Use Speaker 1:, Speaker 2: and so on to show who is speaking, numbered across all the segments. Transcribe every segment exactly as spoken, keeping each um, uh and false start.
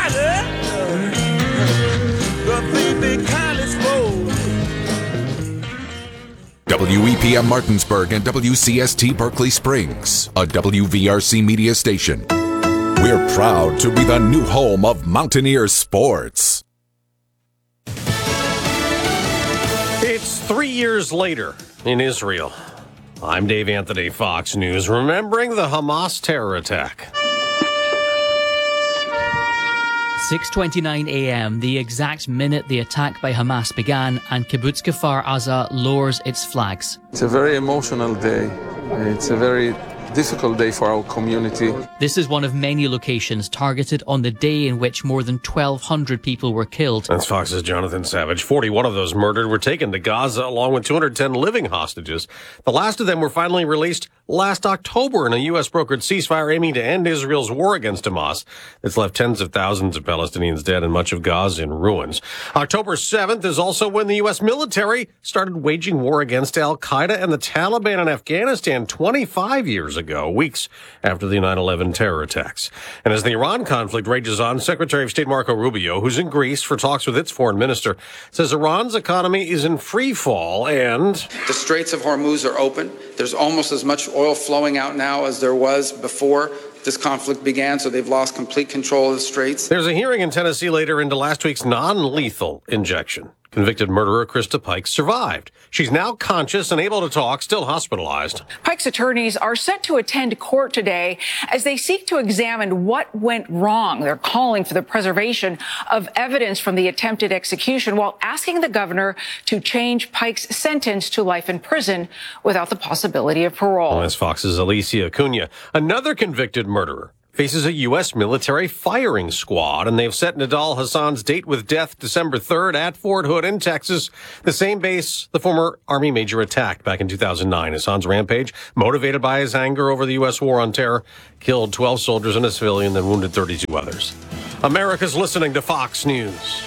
Speaker 1: W E P M Martinsburg and W C S T Berkeley Springs, a W V R C media station. We're proud to be the new home of Mountaineer sports.
Speaker 2: It's three years later in Israel. I'm Dave Anthony, Fox News, remembering the Hamas terror attack.
Speaker 3: six twenty-nine a.m., the exact minute the attack by Hamas began, and Kibbutz Kfar Aza lowers its flags.
Speaker 4: It's a very emotional day. It's a very difficult day for our community.
Speaker 3: This is one of many locations targeted on the day in which more than twelve hundred people were killed.
Speaker 2: That's Fox's Jonathan Savage. forty-one of those murdered were taken to Gaza, along with two hundred ten living hostages. The last of them were finally released last October in a U S brokered ceasefire aiming to end Israel's war against Hamas. It's left tens of thousands of Palestinians dead and much of Gaza in ruins. October seventh is also when the U S military started waging war against al-Qaeda and the Taliban in Afghanistan twenty-five years ago, weeks after the nine eleven terror attacks. And as the Iran conflict rages on, Secretary of State Marco Rubio, who's in Greece for talks with its foreign minister, says Iran's economy is in free fall and
Speaker 5: the Straits of Hormuz are open. There's almost as much oil flowing out now as there was before this conflict began, so they've lost complete control of the Straits.
Speaker 2: There's a hearing in Tennessee later into last week's non-lethal injection. Convicted murderer Krista Pike survived. She's now conscious and able to talk, still hospitalized.
Speaker 6: Pike's attorneys are set to attend court today as they seek to examine what went wrong. They're calling for the preservation of evidence from the attempted execution while asking the governor to change Pike's sentence to life in prison without the possibility of parole.
Speaker 2: Well, that's Fox's Alicia Acuna. Another convicted murderer faces a U S military firing squad, and they've set Nidal Hassan's date with death December third at Fort Hood in Texas, the same base the former Army major attacked back in two thousand nine. Hassan's rampage, motivated by his anger over the U S war on terror, killed twelve soldiers and a civilian, then wounded thirty-two others. America's listening to Fox News.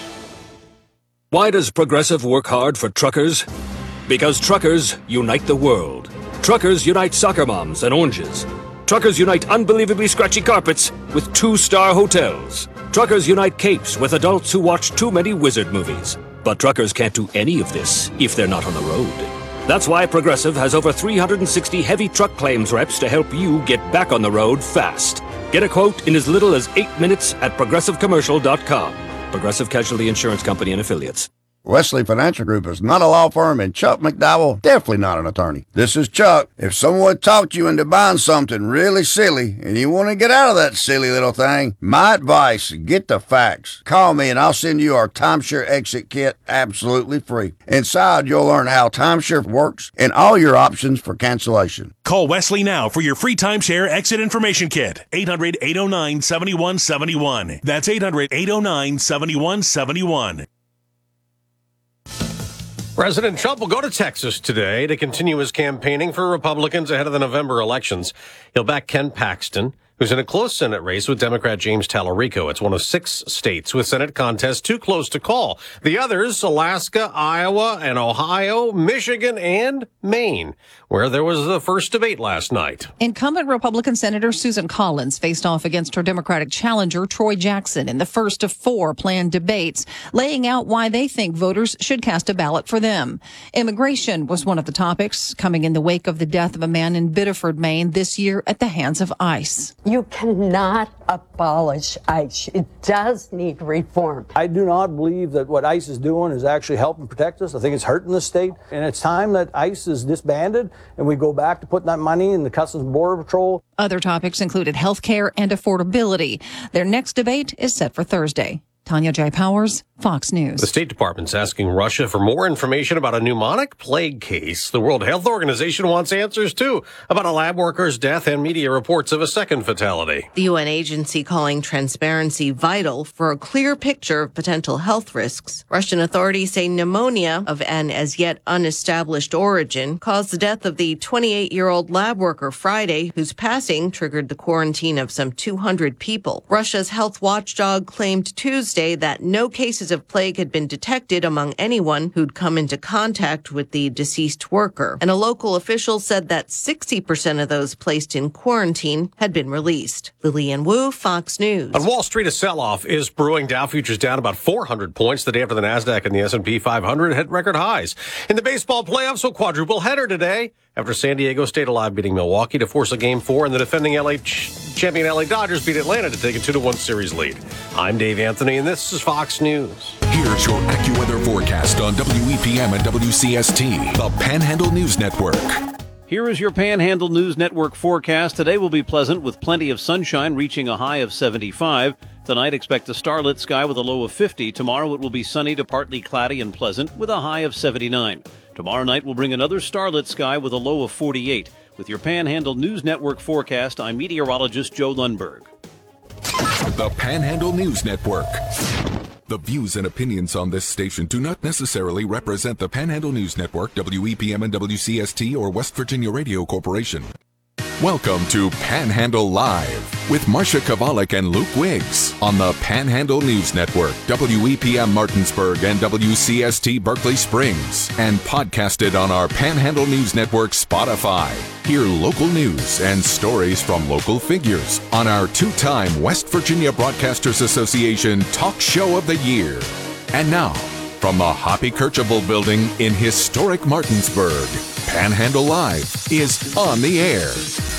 Speaker 7: Why does Progressive work hard for truckers? Because truckers unite the world. Truckers unite soccer moms and oranges. Truckers unite unbelievably scratchy carpets with two-star hotels. Truckers unite capes with adults who watch too many wizard movies. But truckers can't do any of this if they're not on the road. That's why Progressive has over three hundred sixty heavy truck claims reps to help you get back on the road fast. Get a quote in as little as eight minutes at progressive commercial dot com. Progressive Casualty Insurance Company and Affiliates.
Speaker 8: Wesley Financial Group is not a law firm, and Chuck McDowell definitely not an attorney. This is Chuck. If someone talked you into buying something really silly and you want to get out of that silly little thing, my advice, get the facts. Call me and I'll send you our timeshare exit kit absolutely free. Inside, you'll learn how timeshare works and all your options for cancellation.
Speaker 9: Call Wesley now for your free timeshare exit information kit. eight hundred, eight oh nine, seven one seven one. That's eight hundred, eight oh nine, seven one seven one.
Speaker 2: President Trump will go to Texas today to continue his campaigning for Republicans ahead of the November elections. He'll back Ken Paxton, who's in a close Senate race with Democrat James Talarico. It's one of six states with Senate contests too close to call. The others, Alaska, Iowa, and Ohio, Michigan, and Maine, where there was the first debate last night.
Speaker 10: Incumbent Republican Senator Susan Collins faced off against her Democratic challenger, Troy Jackson, in the first of four planned debates, laying out why they think voters should cast a ballot for them. Immigration was one of the topics, coming in the wake of the death of a man in Biddeford, Maine, this year at the hands of ICE.
Speaker 11: You cannot abolish ICE. It does need reform.
Speaker 12: I do not believe that what ICE is doing is actually helping protect us. I think it's hurting the state. And it's time that ICE is disbanded and we go back to putting that money in the Customs and Border Patrol.
Speaker 10: Other topics included health care and affordability. Their next debate is set for Thursday. Tanya J. Powers, Fox News.
Speaker 2: The State Department's asking Russia for more information about a pneumonic plague case. The World Health Organization wants answers, too, about a lab worker's death and media reports of a second fatality.
Speaker 13: The U N agency calling transparency vital for a clear picture of potential health risks. Russian authorities say pneumonia of an as yet unestablished origin caused the death of the twenty-eight-year-old lab worker Friday, whose passing triggered the quarantine of some two hundred people. Russia's health watchdog claimed Tuesday that no cases cases of plague had been detected among anyone who'd come into contact with the deceased worker. And a local official said that sixty percent of those placed in quarantine had been released. Lillian Wu, Fox News.
Speaker 2: On Wall Street, a sell-off is brewing. Dow futures down about four hundred points the day after the NASDAQ and the S and P five hundred hit record highs. In the baseball playoffs, a quadruple header today after San Diego stayed alive, beating Milwaukee to force a game four, and the defending L A ch- champion L A Dodgers beat Atlanta to take a two to one series lead. I'm Dave Anthony, and this is Fox News.
Speaker 1: Here's your AccuWeather forecast on W E P M and W C S T, the Panhandle News Network.
Speaker 14: Here is your Panhandle News Network forecast. Today will be pleasant with plenty of sunshine, reaching a high of seventy-five. Tonight, expect a starlit sky with a low of fifty. Tomorrow, it will be sunny to partly cloudy and pleasant with a high of seventy-nine. Tomorrow night will bring another starlit sky with a low of forty-eight. With your Panhandle News Network forecast, I'm meteorologist Joe Lundberg.
Speaker 1: The Panhandle News Network. The views and opinions on this station do not necessarily represent the Panhandle News Network, W E P M and W C S T, or West Virginia Radio Corporation. Welcome to Panhandle Live with Marcia Kovalik and Luke Wiggs on the Panhandle News Network, W E P M Martinsburg and W C S T Berkeley Springs, and podcasted on our Panhandle News Network Spotify. Hear local news and stories from local figures on our two-time West Virginia Broadcasters Association Talk Show of the Year. And now, from the Hoppy Kercheval Building in historic Martinsburg, Panhandle Live is on the air.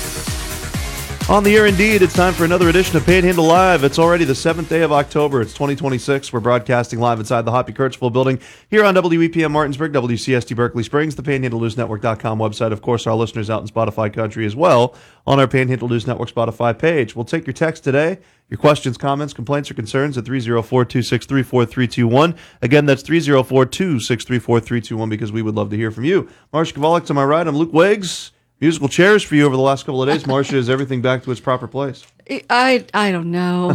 Speaker 15: On the air indeed, it's time for another edition of Panhandle Live. It's already the seventh day of October. It's twenty twenty-six. We're broadcasting live inside the Hoppy Kercheval Building here on W E P M Martinsburg, W C S T Berkeley Springs, the Panhandle News Network dot com website. Of course, our listeners out in Spotify country as well on our Panhandle News Network Spotify page. We'll take your text today. Your questions, comments, complaints, or concerns at three oh four, two six three, four three two one. Again, that's three oh four, two six three, four three two one because we would love to hear from you. Marcia Kovalik to my right. I'm Luke Wiggs. Musical chairs for you over the last couple of days. Marcia, is everything back to its proper place?
Speaker 16: I I don't know.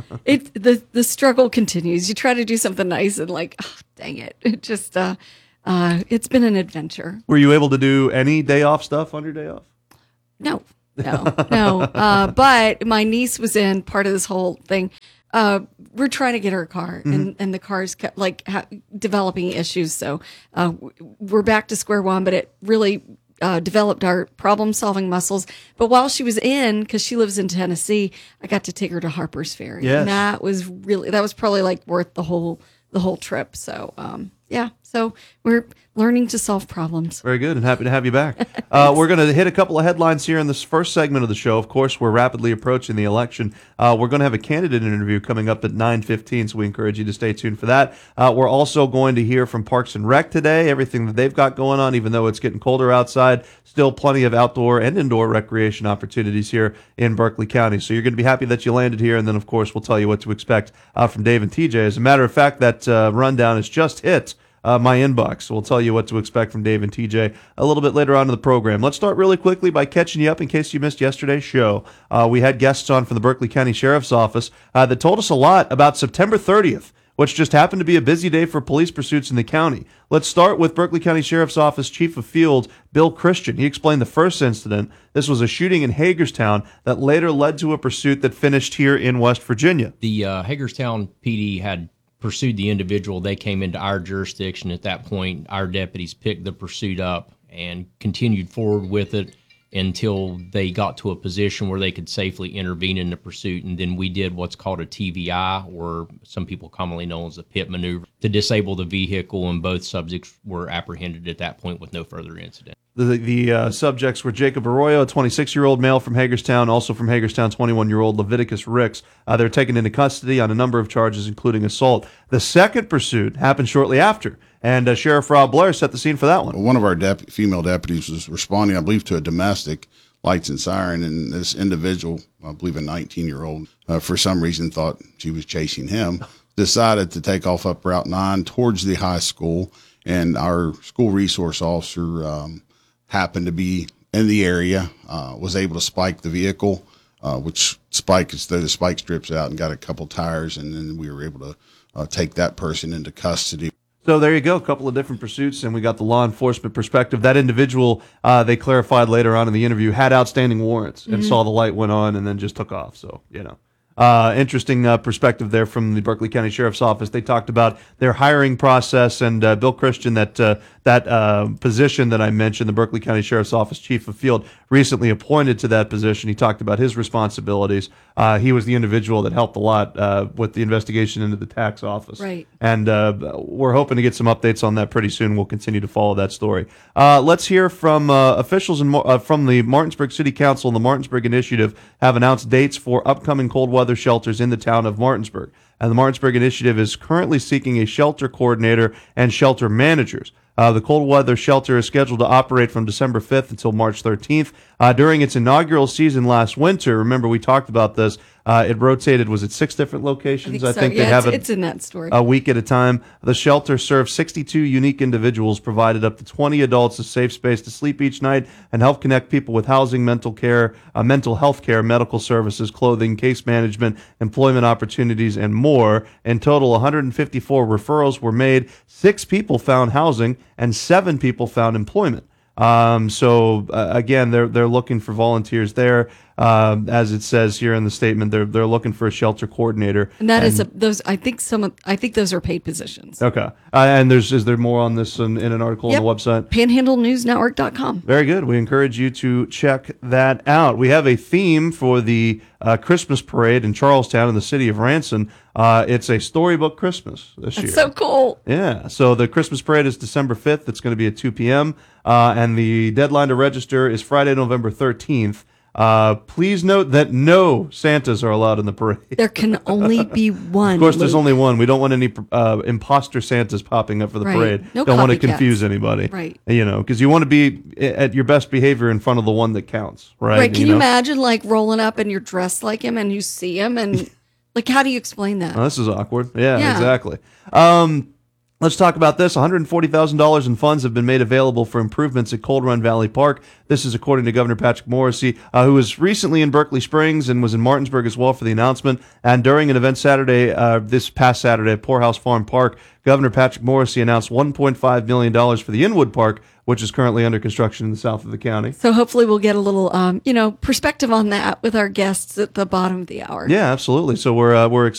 Speaker 16: it the the struggle continues. You try to do something nice and like, oh, dang it. It just uh uh it's been an adventure.
Speaker 15: Were you able to do any day off stuff on your day off?
Speaker 16: No. No. No. Uh but my niece was in part of this whole thing. Uh we're trying to get her a car, and, mm-hmm. and the car's kept like ha- developing issues, so uh we're back to square one, but it really Uh, developed our problem-solving muscles. But while she was in, because she lives in Tennessee, I got to take her to Harper's Ferry.
Speaker 15: Yes.
Speaker 16: And that was really, that was probably like worth the whole the whole trip. So, um, yeah. So we're learning to solve problems.
Speaker 15: Very good, and happy to have you back. uh, we're going to hit a couple of headlines here in this first segment of the show. Of course, we're rapidly approaching the election. Uh, we're going to have a candidate interview coming up at nine fifteen, so we encourage you to stay tuned for that. Uh, we're also going to hear from Parks and Rec today, everything that they've got going on, even though it's getting colder outside. Still plenty of outdoor and indoor recreation opportunities here in Berkeley County. So you're going to be happy that you landed here, and then, of course, we'll tell you what to expect uh, from Dave and T J. As a matter of fact, that uh, rundown has just hit Uh, my inbox. So we'll tell you what to expect from Dave and T J a little bit later on in the program. Let's start really quickly by catching you up in case you missed yesterday's show. Uh, we had guests on from the Berkeley County Sheriff's Office uh, that told us a lot about September thirtieth, which just happened to be a busy day for police pursuits in the county. Let's start with Berkeley County Sheriff's Office Chief of Field, Bill Christian. He explained the first incident. This was a shooting in Hagerstown that later led to a pursuit that finished here in West Virginia.
Speaker 17: The uh, Hagerstown P D had pursued the individual. They came into our jurisdiction. At that point, our deputies picked the pursuit up and continued forward with it until they got to a position where they could safely intervene in the pursuit. And then we did what's called a T V I, or some people commonly known as a pit maneuver, to disable the vehicle, and both subjects were apprehended at that point with no further incident.
Speaker 15: The, the uh, subjects were Jacob Arroyo, a twenty-six-year-old male from Hagerstown, also from Hagerstown, twenty-one-year-old Leviticus Ricks. Uh, they were taken into custody on a number of charges, including assault. The second pursuit happened shortly after, and uh, Sheriff Rob Blair set the scene for that one.
Speaker 18: One of our dep- female deputies was responding, I believe, to a domestic lights and siren, and this individual, I believe a nineteen-year-old, uh, for some reason thought she was chasing him, decided to take off up Route nine towards the high school, and our school resource officer um, happened to be in the area, uh, was able to spike the vehicle, uh, which spike is the spike strips out and got a couple tires, and then we were able to uh, take that person into custody.
Speaker 15: So there you go, a couple of different pursuits, and we got the law enforcement perspective. That individual, uh, they clarified later on in the interview, had outstanding warrants and mm-hmm. saw the light went on and then just took off. So, you know. uh, interesting uh, perspective there from the Berkeley County Sheriff's Office. They talked about their hiring process, and uh, Bill Christian, that uh, that uh, position that I mentioned, the Berkeley County Sheriff's Office Chief of Field, recently appointed to that position. He talked about his responsibilities. Uh, he was the individual that helped a lot uh, with the investigation into the tax office.
Speaker 16: Right.
Speaker 15: And uh, we're hoping to get some updates on that pretty soon. We'll continue to follow that story. Uh, let's hear from uh, officials in, uh, from the Martinsburg City Council and the Martinsburg Initiative have announced dates for upcoming cold weather shelters in the town of Martinsburg. And the Martinsburg Initiative is currently seeking a shelter coordinator and shelter managers. Uh, the cold weather shelter is scheduled to operate from December fifth until March thirteenth. Uh, during its inaugural season last winter, remember we talked about this, uh, it rotated, was it six different locations?
Speaker 16: I think, so.
Speaker 15: think
Speaker 16: yeah,
Speaker 15: they have
Speaker 16: it's,
Speaker 15: it
Speaker 16: it's in that story.
Speaker 15: a week at a time. The shelter serves sixty-two unique individuals, provided up to twenty adults a safe space to sleep each night, and help connect people with housing, mental care, uh, mental health care, medical services, clothing, case management, employment opportunities, and more. In total, one hundred fifty-four referrals were made, six people found housing, and seven people found employment. Um, so uh, again, they're they're looking for volunteers there. Uh, as it says here in the statement, they're they're looking for a shelter coordinator.
Speaker 16: And that and, is a, those. I think some. Of, I think those are paid positions.
Speaker 15: Okay. Uh, and there's is there more on this in, in an article
Speaker 16: yep.
Speaker 15: on the website?
Speaker 16: panhandle news network dot com.
Speaker 15: Very good. We encourage you to check that out. We have a theme for the uh, Christmas parade in Charlestown in the city of Ranson. Uh, it's a storybook Christmas this
Speaker 16: That's
Speaker 15: year.
Speaker 16: so cool.
Speaker 15: Yeah. So the Christmas parade is December fifth. It's going to be at two p.m. Uh, and the deadline to register is Friday, November thirteenth. Uh, please note that no Santas are allowed in the parade.
Speaker 16: There can only be one.
Speaker 15: Of course, there's
Speaker 16: Luke.
Speaker 15: only one. We don't want any uh, imposter Santas popping up for the
Speaker 16: Right.
Speaker 15: parade.
Speaker 16: No
Speaker 15: don't want to
Speaker 16: copycats.
Speaker 15: confuse anybody.
Speaker 16: Right.
Speaker 15: You know, because you want to be at your best behavior in front of the one that counts. Right.
Speaker 16: Right. Can you,
Speaker 15: know?
Speaker 16: imagine like rolling up and you're dressed like him and you see him and like how do you explain that?
Speaker 15: Oh, this is awkward. Yeah,
Speaker 16: Yeah.
Speaker 15: exactly. Um, let's talk about this. one hundred forty thousand dollars in funds have been made available for improvements at Cold Run Valley Park. This is according to Governor Patrick Morrissey, uh, who was recently in Berkeley Springs and was in Martinsburg as well for the announcement. And during an event Saturday, uh, this past Saturday at Poorhouse Farm Park, Governor Patrick Morrissey announced one point five million dollars for the Inwood Park, which is currently under construction in the south of the county.
Speaker 16: So hopefully we'll get a little, um, you know, perspective on that with our guests at the bottom of the hour.
Speaker 15: Yeah, absolutely. So we're uh, we're